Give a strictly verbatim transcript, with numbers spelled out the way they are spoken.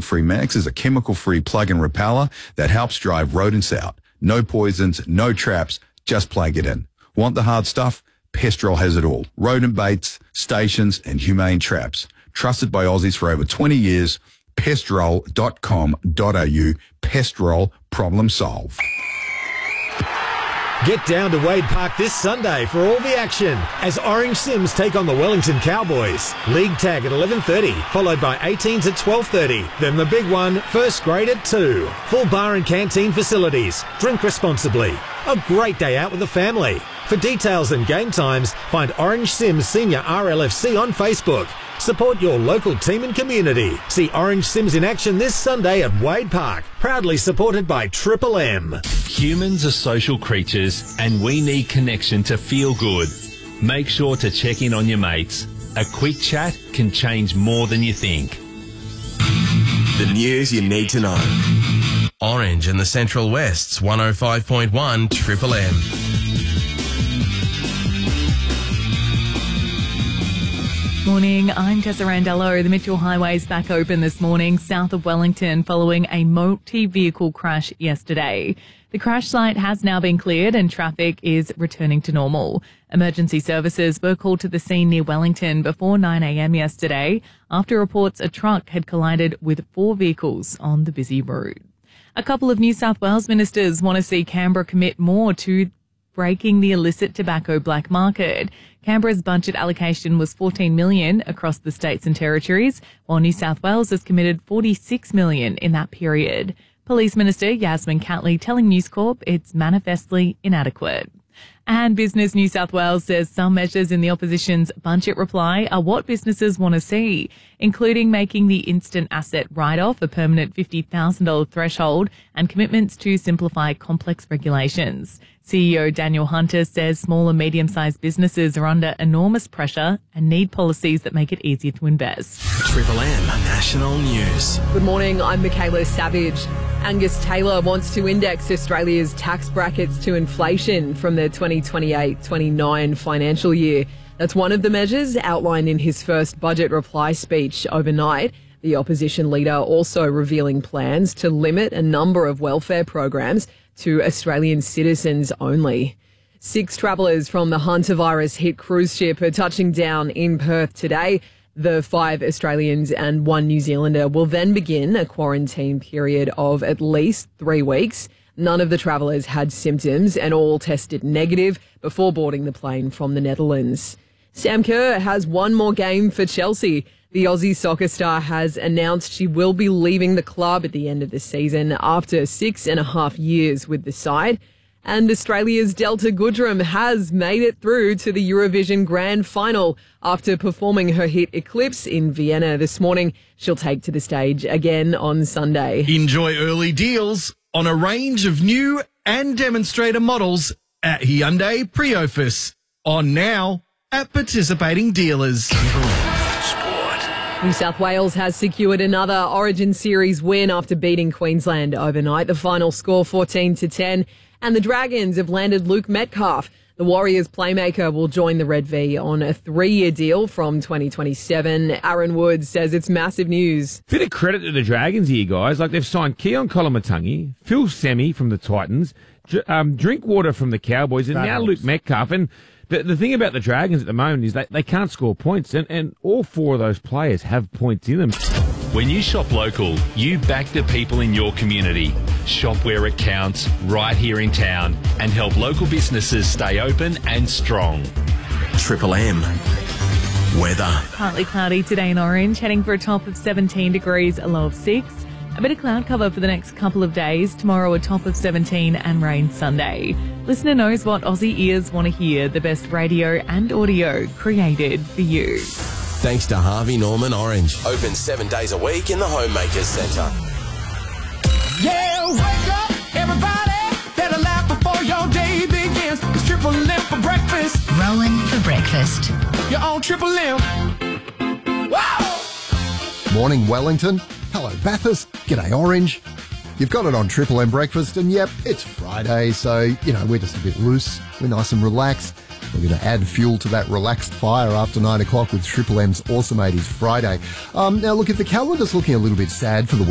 Free Max is a chemical-free plug-in repeller that helps drive rodents out. No poisons, no traps, just plug it in. Want the hard stuff? Pestrol has it all. Rodent baits, stations, and humane traps. Trusted by Aussies for over twenty years. Pestrol dot com dot a u. Pestrol, problem solve. Get down to Wade Park this Sunday for all the action as Orange Sims take on the Wellington Cowboys. League tag at eleven thirty, followed by eighteens at twelve thirty. Then the big one, first grade at two. Full bar and canteen facilities. Drink responsibly. A great day out with the family. For details and game times, find Orange Sims Senior R L F C on Facebook. Support your local team and community. See Orange Sims in action this Sunday at Wade Park. Proudly supported by Triple M. Humans are social creatures and we need connection to feel good. Make sure to check in on your mates. A quick chat can change more than you think. The news you need to know. Orange in the Central West's one oh five point one Triple M. Morning, I'm Tessa Randello. The Mitchell Highway is back open this morning south of Wellington following a multi-vehicle crash yesterday. The crash site has now been cleared and traffic is returning to normal. Emergency services were called to the scene near Wellington before nine a m yesterday after reports a truck had collided with four vehicles on the busy road. A couple of New South Wales ministers want to see Canberra commit more to breaking the illicit tobacco black market. Canberra's budget allocation was fourteen million dollars across the states and territories, while New South Wales has committed forty-six million dollars in that period. Police Minister Yasmin Catley telling News Corp it's manifestly inadequate. And Business New South Wales says some measures in the opposition's budget reply are what businesses want to see, including making the instant asset write-off a permanent fifty thousand dollars threshold and commitments to simplify complex regulations. C E O Daniel Hunter says small and medium-sized businesses are under enormous pressure and need policies that make it easier to invest. Triple M National News. Good morning, I'm Michaela Savage. Angus Taylor wants to index Australia's tax brackets to inflation from the twenty twenty-eight twenty-nine financial year. That's one of the measures outlined in his first budget reply speech overnight. The opposition leader also revealing plans to limit a number of welfare programs to Australian citizens only. Six travellers from the hantavirus-hit cruise ship are touching down in Perth today. The five Australians and one New Zealander will then begin a quarantine period of at least three weeks. None of the travellers had symptoms and all tested negative before boarding the plane from the Netherlands. Sam Kerr has one more game for Chelsea. The Aussie soccer star has announced she will be leaving the club at the end of the season after six and a half years with the side. And Australia's Delta Goodrem has made it through to the Eurovision Grand Final after performing her hit Eclipse in Vienna this morning. She'll take to the stage again on Sunday. Enjoy early deals on a range of new and demonstrator models at Hyundai Priofus. On now at participating dealers. New South Wales has secured another Origin Series win after beating Queensland overnight. The final score fourteen to ten. And the Dragons have landed Luke Metcalf. The Warriors playmaker will join the Red V on a three-year deal from twenty twenty-seven. Aaron Woods says it's massive news. Bit of credit to the Dragons here, guys. Like, they've signed Keon Kolomatangi, Phil Semi from the Titans, um, Drinkwater from the Cowboys, and now Luke Metcalf. And the, the thing about the Dragons at the moment is that they can't score points, and, and all four of those players have points in them. When you shop local, you back the people in your community. Shop where it counts, right here in town, and help local businesses stay open and strong. Triple M. Weather. Partly cloudy today in Orange, heading for a top of seventeen degrees, a low of six. A bit of cloud cover for the next couple of days. Tomorrow a top of seventeen and rain Sunday. Listener knows what Aussie ears want to hear. The best radio and audio created for you. Thanks to Harvey Norman Orange. Open seven days a week in the Homemakers Centre. Yeah, wake up, everybody. Better laugh before your day begins. It's Triple M for breakfast. Rowan for breakfast. You're on Triple M. Wow! Morning, Wellington. Hello, Bathurst. G'day, Orange. You've got it on Triple M breakfast, and yep, it's Friday, so, you know, we're just a bit loose. We're nice and relaxed. We're going to add fuel to that relaxed fire after nine o'clock with Triple M's Awesome eighties Friday. Um, now, look, if the calendar's looking a little bit sad for the